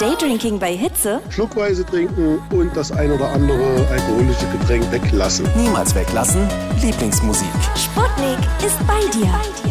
Daydrinking bei Hitze? Schluckweise trinken und das ein oder andere alkoholische Getränk weglassen. Niemals weglassen. Lieblingsmusik. Sputnik ist bei dir.